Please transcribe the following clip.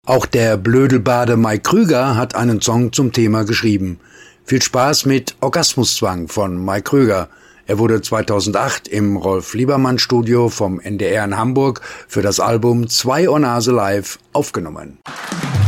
Auch der Blödelbade Mike Krüger hat einen Song zum Thema geschrieben. Viel Spaß mit Orgasmuszwang von Mike Krüger. Er wurde 2008 im Rolf-Liebermann-Studio vom NDR in Hamburg für das Album 2 Ohr Nase live aufgenommen.